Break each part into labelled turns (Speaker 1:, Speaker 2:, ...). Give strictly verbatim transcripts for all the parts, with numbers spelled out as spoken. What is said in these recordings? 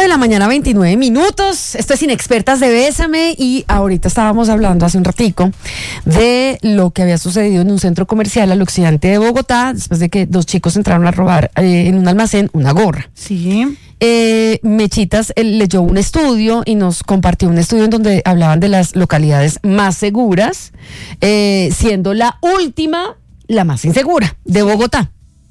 Speaker 1: de la mañana, veintinueve minutos. Esto es Inexpertas de Bésame y ahorita estábamos hablando hace un ratico de lo que había sucedido en un centro comercial al occidente de Bogotá después de que dos chicos entraron a robar eh, en un almacén una gorra.
Speaker 2: Sí.
Speaker 1: Eh, Mechitas eh, leyó un estudio y nos compartió un estudio en donde hablaban de las localidades más seguras, eh, siendo la última la más insegura de Bogotá.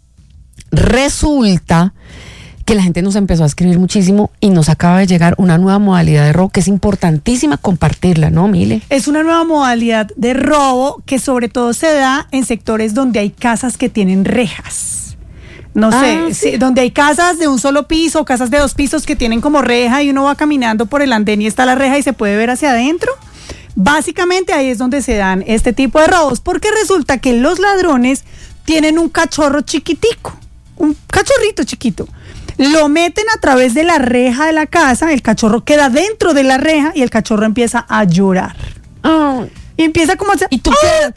Speaker 1: Resulta que la gente nos empezó a escribir muchísimo y nos acaba de llegar una nueva modalidad de robo que es importantísima compartirla, ¿no, Mile?
Speaker 2: Es una nueva modalidad de robo que sobre todo se da en sectores donde hay casas que tienen rejas. No
Speaker 1: Ah,
Speaker 2: sé,
Speaker 1: sí.
Speaker 2: sí, donde hay casas de un solo piso o casas de dos pisos que tienen como reja y uno va caminando por el andén y está la reja y se puede ver hacia adentro. Básicamente ahí es donde se dan este tipo de robos, porque resulta que los ladrones tienen un cachorro chiquitico, un cachorrito chiquito. Lo meten a través de la reja de la casa, el cachorro queda dentro de la reja y el cachorro empieza a llorar.
Speaker 1: Oh.
Speaker 2: Y empieza como a hacer...
Speaker 1: ¿Y tú qué?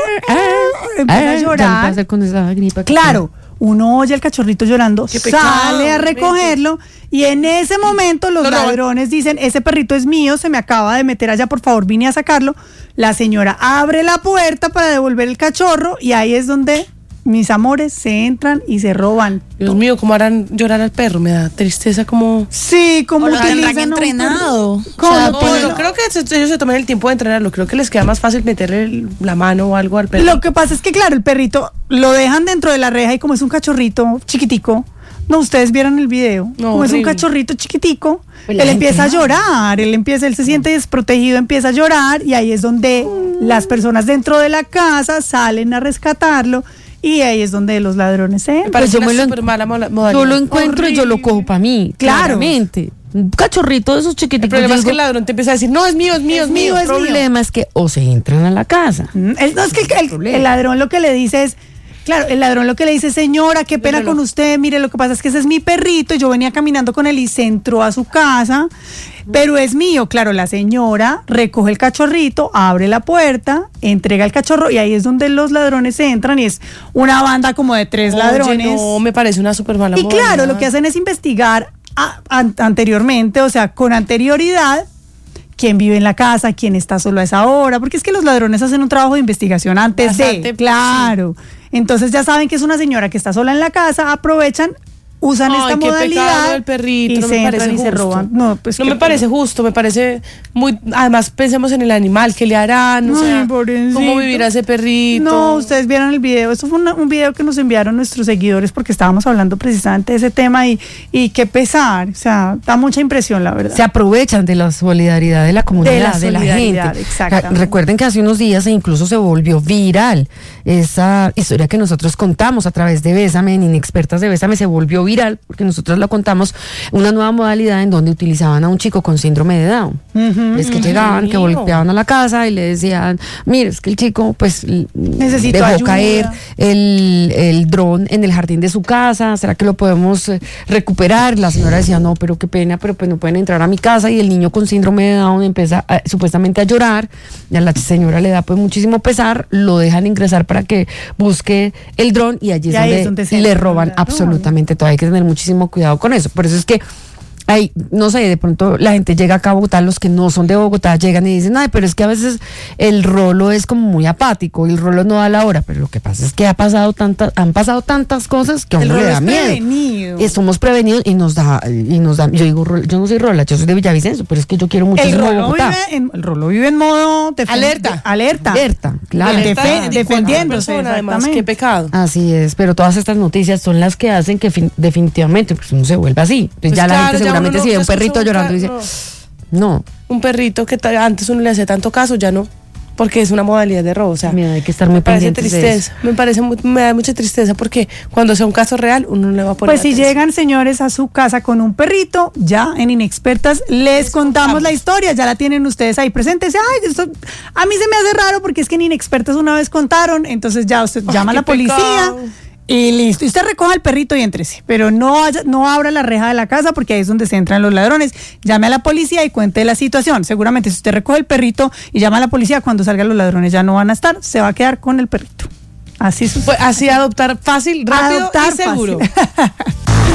Speaker 2: Empieza a
Speaker 1: Ah,
Speaker 2: llorar.
Speaker 1: ya me pasa con esa gripa que
Speaker 2: Claro, uno oye al cachorrito llorando,
Speaker 3: Qué pecado,
Speaker 2: sale a recogerlo y en ese momento los
Speaker 3: Lo roban.
Speaker 2: ladrones dicen, ese perrito es mío, se me acaba de meter allá, por favor, vine a sacarlo. La señora abre la puerta para devolver el cachorro y ahí es donde mis amores se entran y se roban.
Speaker 3: Dios mío, ¿cómo harán llorar al perro? Me da tristeza como...
Speaker 2: Sí, como
Speaker 4: O lo tendrán
Speaker 2: utilizan a un
Speaker 4: entrenado.
Speaker 2: perro. ¿Cómo
Speaker 3: O sea,
Speaker 2: lo
Speaker 3: no,
Speaker 2: tienen?
Speaker 3: no creo que se- ellos se tomen el tiempo de entrenarlo. Creo que les queda más fácil meterle el- la mano o algo al perro.
Speaker 2: Lo que pasa es que, claro, el perrito lo dejan dentro de la reja y como es un cachorrito chiquitico, no, ustedes vieron el video,
Speaker 3: No,
Speaker 2: como es un
Speaker 3: horrible.
Speaker 2: cachorrito chiquitico,
Speaker 1: Pues la
Speaker 2: él
Speaker 1: gente
Speaker 2: empieza a
Speaker 1: no.
Speaker 2: llorar, él empieza, él se siente desprotegido, empieza a llorar y ahí es donde las personas dentro de la casa salen a rescatarlo y ahí es donde los ladrones se
Speaker 3: Me
Speaker 2: entran.
Speaker 3: parece
Speaker 1: yo
Speaker 3: una
Speaker 1: me lo en-
Speaker 3: súper mala mola- modalidad.
Speaker 1: yo lo encuentro y yo lo
Speaker 3: Horrible.
Speaker 1: cojo para mí,
Speaker 2: Claro.
Speaker 1: claramente. Un cachorrito de esos
Speaker 3: El
Speaker 1: chiquititos.
Speaker 3: problema
Speaker 1: yo
Speaker 3: es que el
Speaker 1: digo,
Speaker 3: ladrón te empieza a decir, no, es mío, es mío, es,
Speaker 2: Es mío,
Speaker 3: mío.
Speaker 2: es
Speaker 1: el problema es que o se entran a la casa.
Speaker 2: Mm, el- no, es que el, el- el ladrón lo que le dice es, claro, el ladrón lo que le dice, señora, qué pena
Speaker 3: Déjelo.
Speaker 2: con usted, mire, lo que pasa es que ese es mi perrito y yo venía caminando con él y se entró a su casa, pero es mío. Claro, la señora recoge el cachorrito, abre la puerta, entrega el cachorro y ahí es donde los ladrones entran y es una banda como de tres
Speaker 3: Oye,
Speaker 2: ladrones.
Speaker 3: no, me parece una súper mala
Speaker 2: Y claro,
Speaker 3: modalidad.
Speaker 2: lo que hacen es investigar a- an- anteriormente, o sea, con anterioridad, quién vive en la casa, quién está solo a esa hora, porque es que los ladrones hacen un trabajo de investigación antes
Speaker 3: Bastante,
Speaker 2: de, claro. Entonces ya saben que es una señora que está sola en la casa, aprovechan, usan
Speaker 3: Ay,
Speaker 2: esta
Speaker 3: qué pecado
Speaker 2: modalidad
Speaker 3: del perrito,
Speaker 2: y
Speaker 3: no
Speaker 2: se
Speaker 3: me
Speaker 2: entran
Speaker 3: parece
Speaker 2: y se
Speaker 3: justo.
Speaker 2: roban. No, pues
Speaker 3: no
Speaker 2: qué
Speaker 3: me parece justo, me parece muy... Además, pensemos en el animal, ¿qué le harán? O
Speaker 2: Ay,
Speaker 3: sea,
Speaker 2: pobrecito.
Speaker 3: ¿cómo vivirá ese perrito?
Speaker 2: No, ustedes vieron el video. Eso fue una- un video que nos enviaron nuestros seguidores porque estábamos hablando precisamente de ese tema y, y qué pesar. O sea, da mucha impresión, la verdad.
Speaker 1: Se aprovechan de la solidaridad de la comunidad, de la,
Speaker 2: solidaridad,
Speaker 1: gente.
Speaker 2: exactamente.
Speaker 1: Recuerden que hace unos días e incluso se volvió viral esa historia que nosotros contamos a través de Bésame, en Inexpertas de Bésame, se volvió viral porque nosotros la contamos, una nueva modalidad en donde utilizaban a un chico con síndrome de Down.
Speaker 2: Ujú.
Speaker 1: Es que llegaban, que
Speaker 3: mío.
Speaker 1: golpeaban a la casa y le decían, mire, es que el chico pues l-
Speaker 2: Necesito
Speaker 1: dejó
Speaker 2: ayuda.
Speaker 1: caer el, el dron en el jardín de su casa, ¿será que lo podemos eh, recuperar? La señora decía, no, pero qué pena, pero pues no pueden entrar a mi casa, y el niño con síndrome de Down empieza a- supuestamente a llorar, y a la señora le da pues muchísimo pesar, lo dejan ingresar para que busque el dron y allí es
Speaker 2: Y ahí
Speaker 1: donde,
Speaker 2: es donde se
Speaker 1: le
Speaker 2: entra
Speaker 1: roban
Speaker 2: el ladrón.
Speaker 1: absolutamente todo. Hay que tener muchísimo cuidado con eso. Por eso es que hay, no sé, de pronto la gente llega acá a Bogotá, los que no son de Bogotá llegan y dicen, ay, pero es que a veces el rolo es como muy apático, el rolo no da la hora, pero lo que pasa es que ha pasado tantas, han pasado tantas cosas que a
Speaker 2: El
Speaker 1: uno le
Speaker 2: rolo
Speaker 1: da
Speaker 2: es
Speaker 1: miedo.
Speaker 2: prevenido.
Speaker 1: Estamos prevenidos y nos da, y nos da, yo digo, rolo- yo no soy rola, yo soy de Villavicencio, pero es que yo quiero
Speaker 2: El
Speaker 1: muchísimo
Speaker 2: rolo,
Speaker 1: Bogotá.
Speaker 2: vive en, el rolo vive en modo defen-
Speaker 3: Alerta.
Speaker 2: de- alerta.
Speaker 1: Alerta, claro.
Speaker 2: Defe-
Speaker 3: Alerta,
Speaker 2: defendiéndose,
Speaker 3: persona, además,
Speaker 2: exactamente.
Speaker 3: qué pecado.
Speaker 1: Así es, pero todas estas noticias son las que hacen que fin- definitivamente pues uno se vuelva así. Pues
Speaker 3: Pues
Speaker 1: ya la
Speaker 3: claro,
Speaker 1: gente
Speaker 3: ya
Speaker 1: seguramente
Speaker 3: uno
Speaker 1: si ve
Speaker 3: no
Speaker 1: un perrito
Speaker 3: escucha un
Speaker 1: llorando dice,
Speaker 3: ca-
Speaker 1: no,
Speaker 3: Un perrito que ta- antes uno le hacía tanto caso, ya no, porque es una modalidad de robo. O sea,
Speaker 1: mira, hay que estar muy
Speaker 3: me parece
Speaker 1: pendientes de
Speaker 3: tristeza, me parece mu- me da mucha tristeza porque cuando sea un caso real uno no le va a poner
Speaker 2: Pues si
Speaker 3: atención.
Speaker 2: llegan, señores, a su casa con un perrito, ya en Inexpertas les contamos la historia, ya la tienen ustedes ahí presentes. Ay, esto a mí se me hace raro porque es que en Inexpertas una vez contaron, entonces ya usted
Speaker 3: Ay,
Speaker 2: llama a la
Speaker 3: qué
Speaker 2: policía
Speaker 3: pecado.
Speaker 2: y listo. Y usted recoja el perrito y éntrese, pero no, haya- no abra la reja de la casa porque ahí es donde se entran los ladrones. Llame a la policía y cuente la situación. Seguramente si usted recoge el perrito y llama a la policía, cuando salgan los ladrones ya no van a estar, se va a quedar con el perrito. Así sucede.
Speaker 3: Pues así adoptar fácil, rápido
Speaker 2: Adoptar
Speaker 3: y seguro.
Speaker 2: fácil.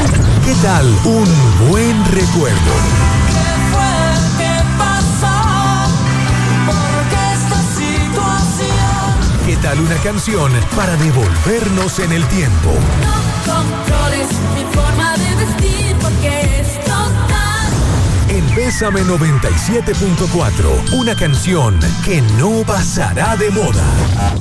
Speaker 4: ¿Qué tal un buen recuerdo?
Speaker 5: ¿Qué fue que pasó? ¿Por qué esta situación?
Speaker 4: ¿Qué tal una canción para devolvernos en el tiempo?
Speaker 5: No controles mi forma de vestir porque es total.
Speaker 4: En Bésame noventa y siete punto cuatro, una canción que no pasará de moda.